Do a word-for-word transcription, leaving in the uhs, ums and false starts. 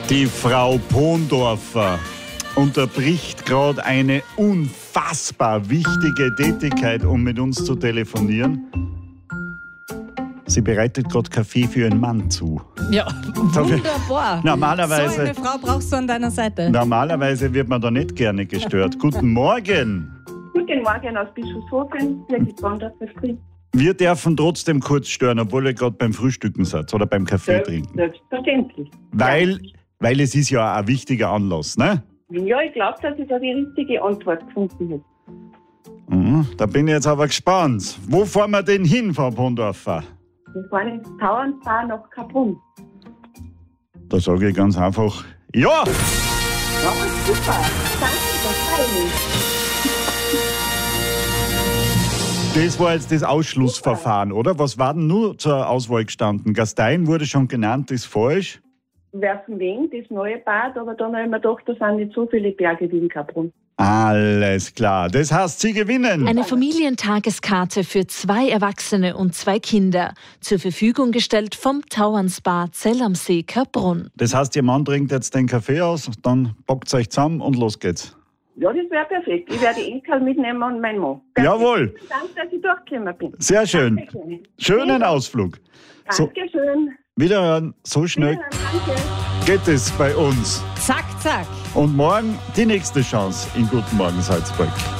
Die Frau Pondorfer unterbricht gerade eine unfassbar wichtige Tätigkeit, um mit uns zu telefonieren. Sie bereitet gerade Kaffee für ihren Mann zu. Ja, wunderbar. Normalerweise, so eine Frau brauchst du an deiner Seite. Normalerweise wird man da nicht gerne gestört. Guten Morgen. Guten Morgen aus Bischofshofen, wirklich Pondorfer Street. Wir dürfen trotzdem kurz stören, obwohl ihr gerade beim Frühstücken seid oder beim Kaffee trinken. Selbstverständlich. Weil, Ja. weil es ist ja ein wichtiger Anlass, ne? Ja, ich glaube, dass ich da die richtige Antwort gefunden habe. Mhm, da bin ich jetzt aber gespannt. Wo fahren wir denn hin, Frau Pondorfer? Wir fahren ins Tauernsbad nach Kaprun. Da sage ich ganz einfach, ja! Ja, super. Danke, das freut mich. Das war jetzt das Ausschlussverfahren, oder? Was war denn nur zur Auswahl gestanden? Gastein wurde schon genannt, ist falsch. Werfenweng, das neue Bad, aber dann habe ich mir gedacht, da sind nicht so viele Berge wie in Kaprun. Alles klar. Das heißt, Sie gewinnen. Eine Familientageskarte für zwei Erwachsene und zwei Kinder. Zur Verfügung gestellt vom Tauernsbad Zell am See Kaprun. Das heißt, Ihr Mann trinkt jetzt den Kaffee aus, dann packt euch zusammen und los geht's. Ja, das wäre perfekt. Ich werde die Enkel mitnehmen und meinen Mann. Perfekt. Jawohl. Danke, dass ich durchgekommen bin. Sehr schön. Dankeschön. Schönen Ausflug. So, Dankeschön. wiederhören. So schnell Danke. geht es bei uns. Zack, zack. Und morgen die nächste Chance in Guten Morgen Salzburg.